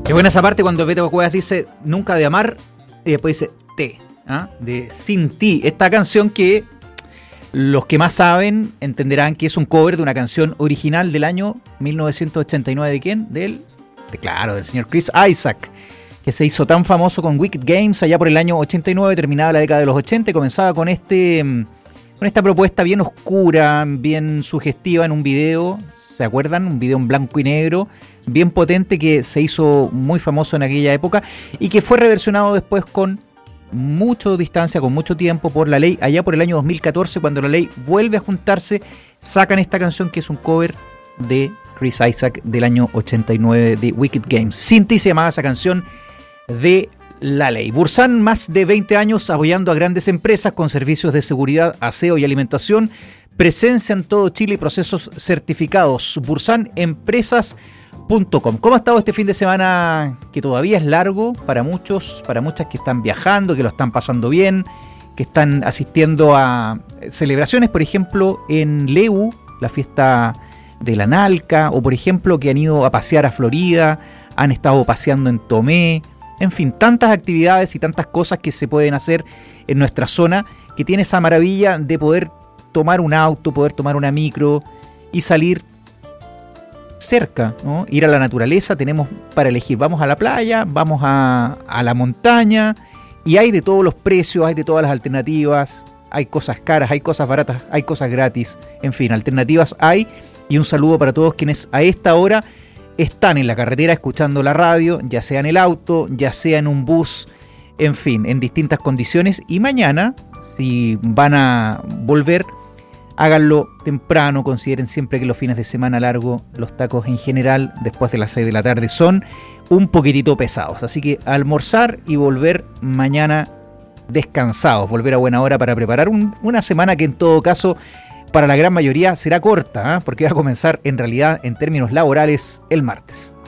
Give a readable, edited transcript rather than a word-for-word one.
Qué buena esa parte cuando Beto Cuevas dice nunca de amar y después dice te, de Sin Ti. Esta canción que los que más saben entenderán que es un cover de una canción original del año 1989. ¿De quién? Del señor Chris Isaak, que se hizo tan famoso con Wicked Games allá por el año 89, terminada la década de los 80, y comenzaba con esta propuesta bien oscura, bien sugestiva en un video, ¿se acuerdan? Un video en blanco y negro, bien potente, que se hizo muy famoso en aquella época y que fue reversionado después con mucha distancia, con mucho tiempo, por La Ley, allá por el año 2014, cuando La Ley vuelve a juntarse, sacan esta canción que es un cover de Chris Isaak del año 89 de Wicked Games. Sin Ti se llamaba esa canción de La Ley. Bursan, más de 20 años apoyando a grandes empresas con servicios de seguridad, aseo y alimentación. Presencia en todo Chile y procesos certificados. Bursan Empresas.com. ¿Cómo ha estado este fin de semana, que todavía es largo para muchos, para muchas que están viajando, que lo están pasando bien, que están asistiendo a celebraciones, por ejemplo, en Leu, la fiesta de la Nalca, o por ejemplo que han ido a pasear a Florida, han estado paseando en Tomé, en fin, tantas actividades y tantas cosas que se pueden hacer en nuestra zona, que tiene esa maravilla de poder tomar un auto, poder tomar una micro y salir cerca, ¿no? Ir a la naturaleza. Tenemos para elegir, vamos a la playa, vamos a la montaña, y hay de todos los precios, hay de todas las alternativas, hay cosas caras, hay cosas baratas, hay cosas gratis, en fin, alternativas hay. Y un saludo para todos quienes a esta hora están en la carretera escuchando la radio, ya sea en el auto, ya sea en un bus, en fin, en distintas condiciones. Y mañana, si van a volver, háganlo temprano. Consideren siempre que los fines de semana largo, los tacos en general, después de las 6 de la tarde, son un poquitito pesados. Así que almorzar y volver mañana descansados, volver a buena hora para preparar una semana que en todo caso para la gran mayoría será corta, porque va a comenzar en realidad en términos laborales el martes.